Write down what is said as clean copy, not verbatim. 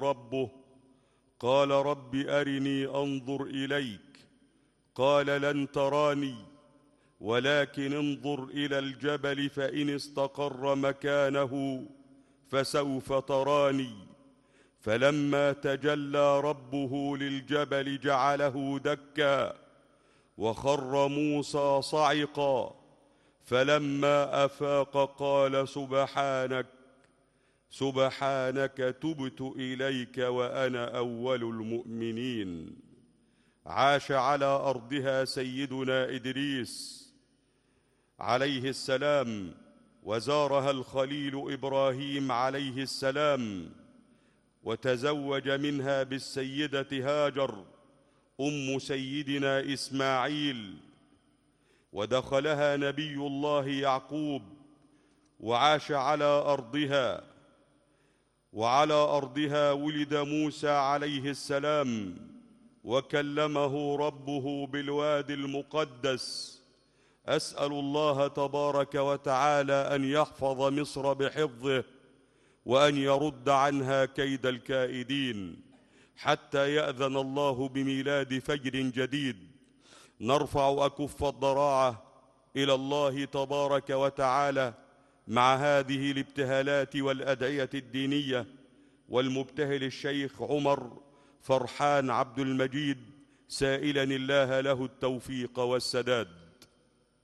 ربه؟ قال رب أرني أنظر إليك. قال لن تراني ولكن انظر إلى الجبل فإن استقر مكانه فسوف تراني. فلما تجلى ربه للجبل جعله دكا وخر موسى صعقا. فلما أفاق قال سبحانك تبت إليك وأنا أول المؤمنين. عاش على أرضها سيدنا إدريس عليه السلام، وزارها الخليل إبراهيم عليه السلام، وتزوج منها بالسيدة هاجر أم سيدنا إسماعيل، ودخلها نبي الله يعقوب وعاش على أرضها. وعلى أرضها ولد موسى عليه السلام وكلمه ربه بالوادي المقدس. أسأل الله تبارك وتعالى أن يحفظ مصر بحفظه وأن يرد عنها كيد الكائدين حتى يأذن الله بميلاد فجر جديد نرفع أكف الضراعة إلى الله تبارك وتعالى مع هذه الابتهالات والأدعية الدينية. والمبتهل الشيخ عمر فرحان عبد المجيد سائلا الله له التوفيق والسداد.